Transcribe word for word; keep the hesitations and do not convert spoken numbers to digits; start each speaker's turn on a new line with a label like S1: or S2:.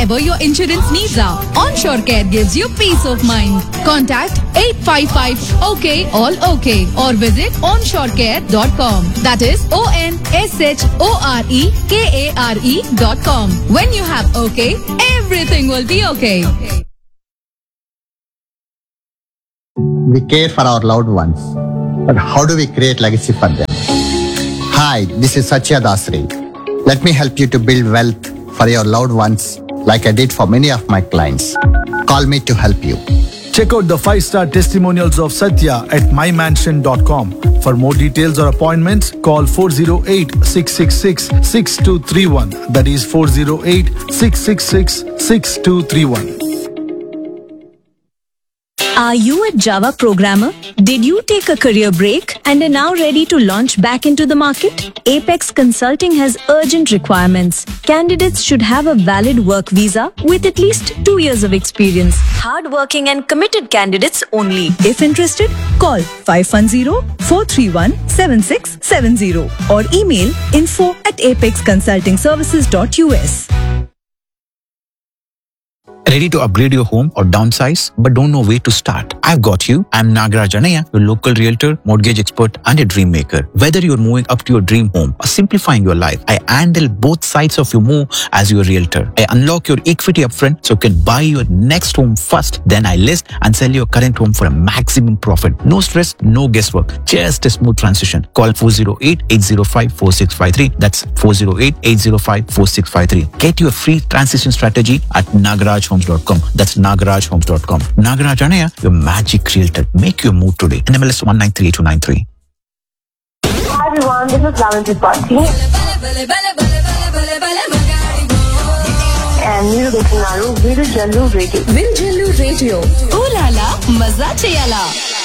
S1: whatever your insurance needs are. Onshore Care gives you peace of mind. Contact eight five five O K all OK or visit onshore care dot com. That is O N S H O R E K A R E dot com. When you have OK, everything will be okay.
S2: We care for our loved ones, but how do we create legacy for them? Hi, this is Satya Dasri. Let me help you to build wealth for your loved ones like I did for many of my clients. Call me to help you.
S3: Check out the five-star testimonials of Satya at my mansion dot com. For more details or appointments, call four oh eight, six six six, six two three one. That is four oh eight, six six six, six two three one.
S4: Are you a Java programmer? Did you take a career break and are now ready to launch back into the market? Apex Consulting has urgent requirements. Candidates should have a valid work visa with at least two years of experience. Hardworking and committed candidates only. If interested, call five one zero, four three one, seven six seven zero or email info at apex consulting services dot U S.
S5: Ready to upgrade your home or downsize but don't know where to start? I've got you. I'm Nagaraj Anaya, your local realtor, mortgage expert and a dream maker. Whether you're moving up to your dream home or simplifying your life, I handle both sides of your move as your realtor. I unlock your equity upfront so you can buy your next home first. Then I list and sell your current home for a maximum profit. No stress, no guesswork, just a smooth transition. Call four oh eight, eight oh five, four six five three. That's four oh eight, eight oh five, four six five three. Get your free transition strategy at nagaraj homes dot com. That's nagaraj homes dot com. Nagaraj Anaya, your magic realtor. Make your move today. N M L S one nine three eight two nine three.
S6: Hi everyone, this is Lavin Tripathi. And you're listening to Vil Jallu Radio.
S1: Vil Jallu Radio. Ooh la la, maza cheyala.